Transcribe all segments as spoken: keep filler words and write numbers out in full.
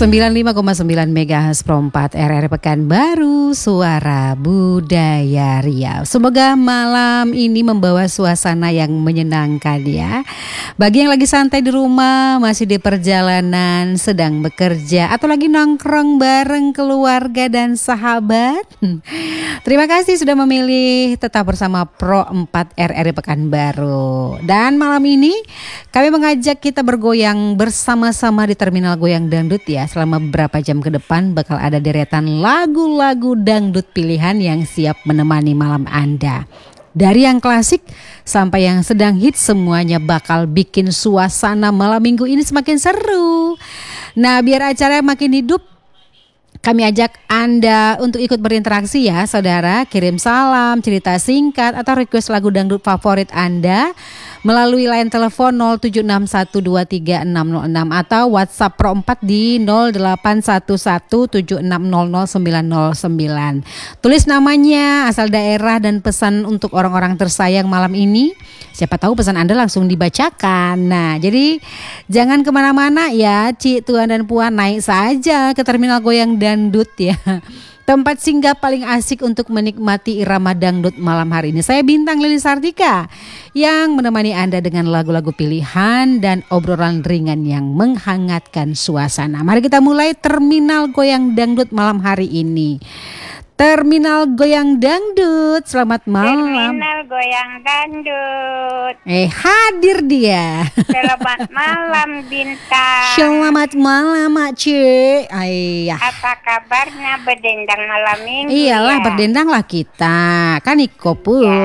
sembilan puluh lima koma sembilan megahertz Pro empat R R I Pekanbaru, Suara Budaya Riau. Semoga malam ini membawa suasana yang menyenangkan ya. Bagi yang lagi santai di rumah, masih di perjalanan, sedang bekerja, atau lagi nongkrong bareng keluarga dan sahabat, terima kasih sudah memilih tetap bersama Pro empat R R I Pekanbaru. Dan malam ini kami mengajak kita bergoyang bersama-sama di Terminal Goyang Dangdut ya. Selama beberapa jam ke depan bakal ada deretan lagu-lagu dangdut pilihan yang siap menemani malam Anda. Dari yang klasik sampai yang sedang hits, semuanya bakal bikin suasana malam minggu ini semakin seru. Nah, biar acara makin hidup, kami ajak Anda untuk ikut berinteraksi ya saudara. Kirim salam, cerita singkat, atau request lagu dangdut favorit Anda melalui line telepon nol tujuh enam satu dua tiga enam nol enam atau WhatsApp Pro empat di nol delapan satu satu tujuh enam nol nol sembilan nol sembilan. Tulis namanya, asal daerah, dan pesan untuk orang-orang tersayang malam ini. Siapa tahu pesan Anda langsung dibacakan. Nah, jadi jangan kemana-mana ya, Cik, Tuan, dan Puan. Naik saja ke Terminal Goyang Dangdut ya. Tempat singgah paling asik untuk menikmati irama dangdut malam hari ini. Saya Bintang Lili Sartika yang menemani Anda dengan lagu-lagu pilihan dan obrolan ringan yang menghangatkan suasana. Mari kita mulai Terminal Goyang Dangdut malam hari ini. Terminal Goyang Dangdut, selamat malam. Terminal Goyang Dangdut. Eh, hadir dia. Selamat malam Bintang. Selamat malam Mak Cik. Ayah. Apa kabarnya berdendang malam minggu? Iyalah ya? berdendanglah kita. Kan Iko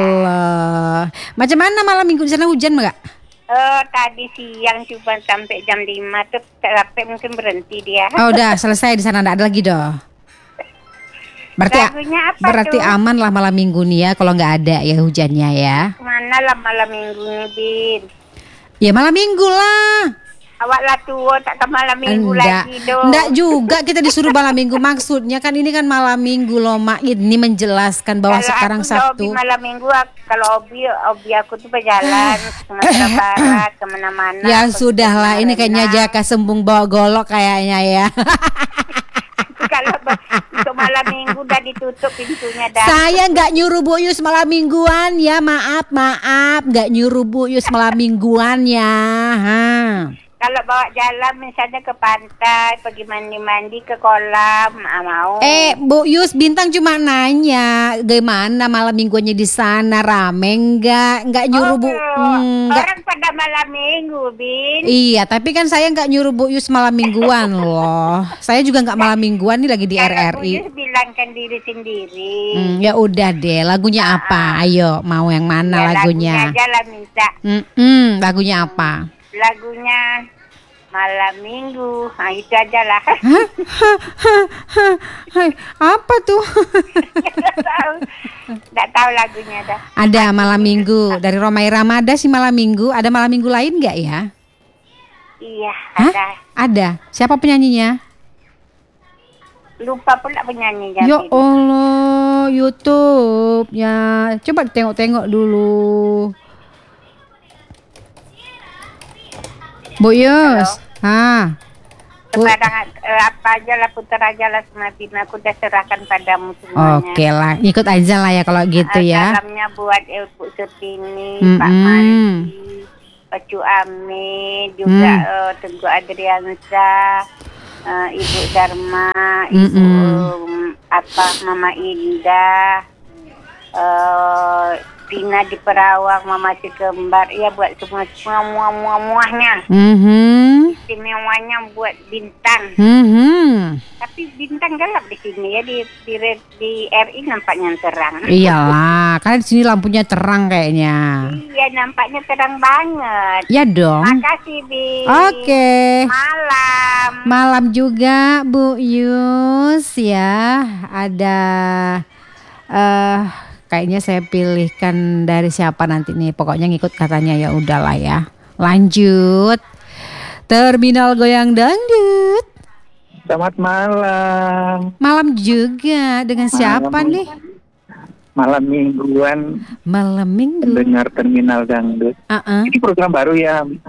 pula. Macam mana malam minggu di sana, hujan enggak? Oh, tadi siang cuma sampai jam lima tuh, sampai mungkin berhenti dia. Oh, udah selesai di sana, enggak ada lagi doh. Berarti Lagunya apa berarti tuh? aman lah malam minggu nih ya, kalau nggak ada ya hujannya ya. Mana lah malam minggu nih, Bin? Ya malam minggu lah. Awak lah tua, tak ke malam minggu Enggak, lagi dong. enggak juga kita disuruh malam minggu. Maksudnya kan ini kan malam minggu loh Mak. Ini menjelaskan bahwa Kalau sekarang aku Sabtu. hobi malam minggu, kalau hobi, hobi aku tuh berjalan ke Sumatera Barat, kemana-mana. Ya sudahlah, ini kayaknya Jaka Sembung bawa golok kayaknya ya. Kalau untuk malam minggu udah ditutup pintunya dah. Saya nggak nyuruh Bu Yus malam mingguan ya, maaf maaf, nggak nyuruh Bu Yus malam mingguan ya. Ha. Kalau bawa jalan misalnya ke pantai, pergi mandi-mandi ke kolam, ah, mau. Eh Bu Yus, Bintang cuma nanya gimana malam mingguannya di sana, rame nggak? Nggak nyuruh oh, Bu. Hmm, nggak. Orang pada malam minggu, Bin. Iya, tapi kan saya nggak nyuruh Bu Yus malam mingguan loh. Saya juga nggak malam mingguan nih, lagi di R R I. Kalau Bu Yus bilangkan diri sendiri. Hmm, ya udah deh, lagunya apa? Ayo, mau yang mana Ya, lagunya? lagunya aja lah minta. Hmm, lagunya apa? Lagunya malam minggu, nah itu aja lah. Hai, apa tuh? Nggak tahu, nggak tahu lagunya dah. Ada malam minggu dari Romai Ramada sih malam minggu. Ada malam minggu lain nggak ya? Iya, Hah? ada. Ada. Siapa penyanyinya? Lupa pula penyanyinya. Ya Bin. Allah, YouTube ya. Coba tengok-tengok dulu. Bu Yus. Ah. Bu. Sembarang eh, apa aja lah, putar aja lah sama Bina, aku udah serahkan padamu semuanya. Oke lah, ikut aja lah ya kalau gitu Eh, ya. Salamnya buat Ibu Setini, Mm-mm. Pak Mandi, Pak Cu Ami, juga Mm. eh, Teguh Adriansa, eh, Ibu Dharma, Ibu Mm-mm. um, apa Mama Indah, eh Dina di Perawang, Mama si Kembar, ya buat semua semua muah muah muahnya. Mhm. Istimewanya buat Bintang. Mhm. Tapi Bintang gelap di sini ya, di di, di R I nampaknya terang. Iyalah, karena di sini lampunya terang kayaknya. Iya, nampaknya terang banget. Ya dong. Makasih, Bi. Oke. Malam. Malam juga Bu Yus ya. Ada eh kayaknya saya pilihkan dari siapa nanti nih. Pokoknya ngikut katanya, ya udahlah ya. Lanjut. Terminal Goyang Dangdut. Selamat malam. Malam juga, dengan siapa Malam. nih? Malam mingguan Malam minggu. dengar Terminal Dangdut. Uh-uh. Ini program baru ya.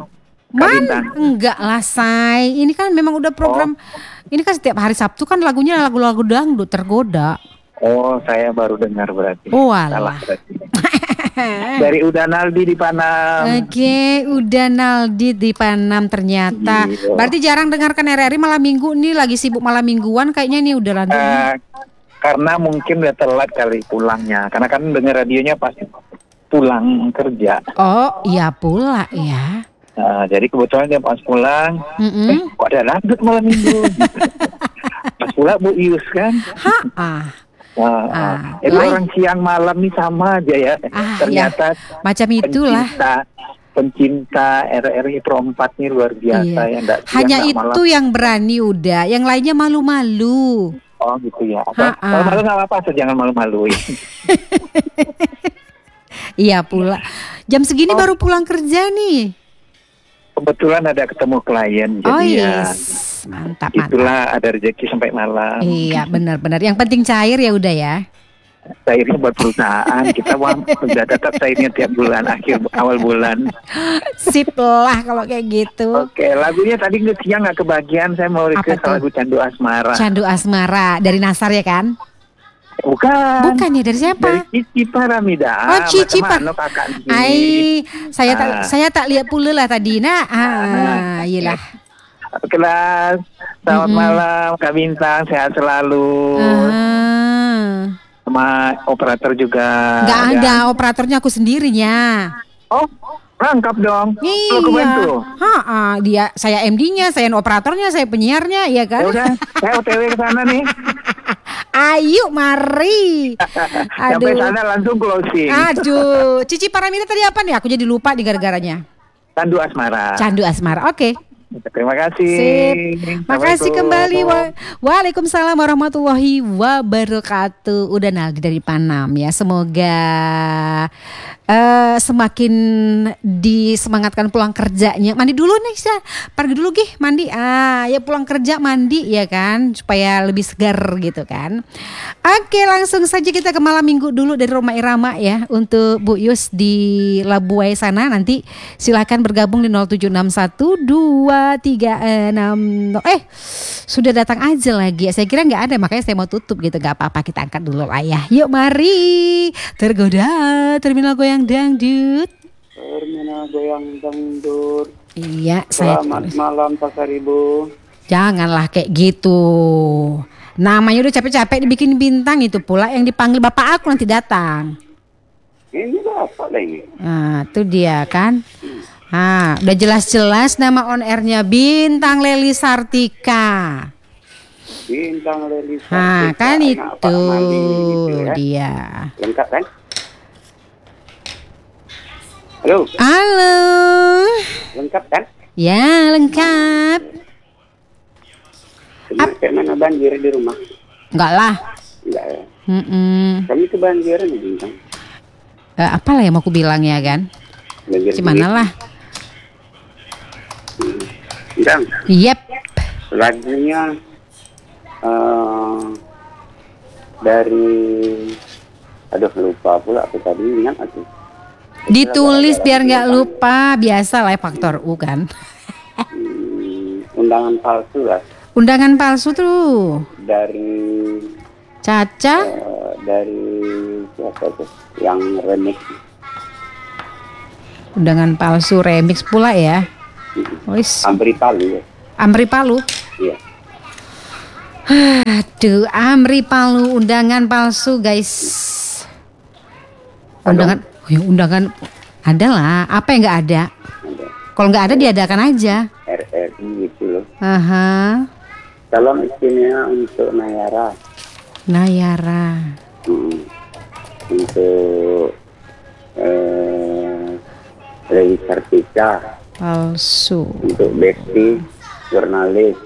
Kabintang. Man, enggak lah say. Ini kan memang udah program. Ini kan setiap hari Sabtu kan lagunya lagu-lagu dangdut tergoda. Oh, saya baru dengar berarti. Oh, Salah alah. berarti. Dari Udanaldi di Panam. Oke, udah Naldi di Panam ternyata. Iya. Berarti jarang dengarkan R R I malam minggu nih, lagi sibuk malam mingguan kayaknya nih udah lanjut. Eh, karena mungkin udah telat kali pulangnya. Karena kan denger radionya pasti pulang kerja. Oh, iya pula ya. Nah, jadi kebetulan dia pas pulang, Mm-mm. eh, kok ada dangdut malam minggu? Pas pula Bu Ius kan. Ha ah. Nah, Ah, jadi lain. orang siang malam nih sama aja ya. Ah, Ternyata Macam itulah. pencinta, pencinta R R I Pro empat nih luar biasa Iya. ya. Nggak siang, Hanya nggak itu malam. yang berani udah, yang lainnya malu-malu. Oh gitu ya. Apa? Ha-ha. Kalau malu nggak apa-apa, asal jangan malu-maluin. Iya pula. Jam segini Oh. baru pulang kerja nih. Kebetulan ada ketemu klien, jadi Oh ya yes, mantap mantap. itulah ada rezeki sampai malam. Iya benar-benar. Yang penting cair ya udah ya. Cairnya buat perusahaan, kita wah, udah tetap cairnya tiap bulan, akhir awal bulan. Sip lah kalau kayak gitu. Oke, lagunya tadi nggak siang nggak kebagian, saya mau Apa request tuh? lagu Candu Asmara. Candu Asmara dari Nasar ya kan? Bukan. Bukan ya, dari Dari siapa? Cici Paramida. Oh, Cici Macam Par- mana kakak di sini? Ai, saya tak Ah. saya tak lihat pula lah tadi. Nah, ah, iyalah. Kelas, selamat Mm-mm. malam Kak Bintang, sehat selalu. Ah. Sama operator juga. Nggak ada operatornya aku sendirinya. Oh, lengkap dong. Perlu aku bantu? Iya. Ha, ah, dia saya M D-nya, saya operatornya, saya penyiarnya, ya Ya kan? udah, saya O T W ke sana nih. Ayo mari. Sampai Aduh. sana langsung closing. Aduh, Cici Paramida tadi apa nih? Aku jadi lupa di gara-garanya. Candu Asmara. Candu Asmara. Oke. Terima kasih. Sip. Makasih kembali. Wa- Waalaikumsalam warahmatullahi wabarakatuh. Udah Naldi dari Panam ya. Semoga eh, semakin disemangatkan pulang kerjanya. Mandi dulu nih, Sa. Pergi dulu gih, mandi. Ah, ya pulang kerja mandi ya kan, supaya lebih segar gitu kan. Oke, langsung saja kita ke malam minggu dulu dari Roma Irama ya untuk Bu Yus di Labuai sana. Nanti silakan bergabung di nol tujuh enam satu dua tiga enam eh sudah datang aja lagi. Saya kira nggak ada, makanya saya mau tutup gitu. Nggak apa-apa, kita angkat dulu lah ya. Yuk mari tergoda terminal goyang dangdut. Terminal goyang dangdut. Iya, saya Selamat tulis. malam Pasar Ibu. Janganlah kayak gitu. Namanya udah capek-capek dibikin bintang, itu pula yang dipanggil bapak aku nanti datang. Ini apa lagi? Nah, itu dia kan. Nah, udah jelas-jelas nama on airnya Bintang Leli Sartika. Bintang Leli Nah, Sartika, kan anak itu Pak Mandi gitu ya. dia. Lengkap kan? Halo, Halo. lengkap kan? Ya, lengkap. Cuma kayak mana banjir di rumah? Enggak lah. Enggak ya. Mm-mm. Kami kebanjiran nih Bintang. Eh, apalah yang mau aku bilang ya kan? Banjir Gimana lah? Bintang, Yep. lagunya eh, dari aduh lupa pula aku tadi ingat aku. Ditulis biar nggak lupa. Biasa lah faktor U kan. Hmm, undangan palsu lah Undangan palsu tuh. dari Caca. eh, dari siapa tuh yang remix. Undangan palsu remix pula ya. Wis. Amri Palu ya. Amri Palu. Iya. Aduh, Amri Palu undangan palsu, guys. Undangan, oh ya, undangan ada lah. Apa yang nggak ada? Ada Kalau nggak ada diadakan aja. R R I gitu loh. Aha, Salam istimewa untuk Nayara. Nayara. Hmm. Untuk eh, Leli Sartika. Palsu. Untuk Besti, jurnalis.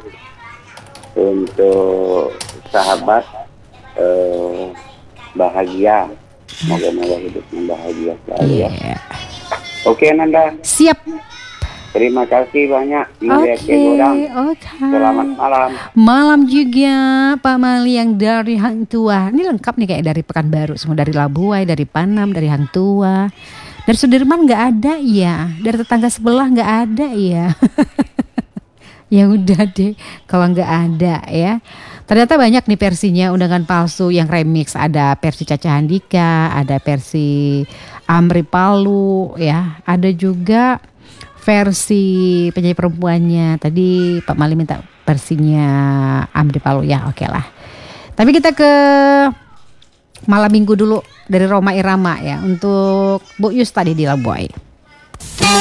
Untuk sahabat eh, bahagia. Moga-moga hidupnya bahagia selalu ya. Iya. Oke Nanda, Siap. terima kasih banyak. Mulia Oke, Kegodang. oke. Selamat malam. Malam juga Pak Mali yang dari Hang Tua. Ini lengkap nih kayak dari Pekanbaru, semua dari Labuai, dari Panam, dari Hang Tua, Dari Sudirman nggak ada ya, dari tetangga sebelah nggak ada ya. Ya udah deh, kalau nggak ada ya. Ternyata banyak nih versinya undangan palsu yang remix. Ada versi Caca Handika, ada versi Amri Palu ya. Ada juga versi penyanyi perempuannya. Tadi Pak Mali minta versinya Amri Palu ya, oke lah. Tapi kita ke malam minggu dulu dari Roma Irama ya untuk Bu Yus tadi di Labuai.